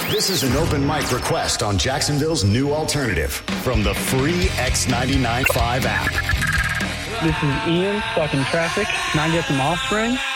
This is an open mic request on Jacksonville's new alternative from the free X99.5 app. This is Ian, stuck in traffic. Can I get some Offspring?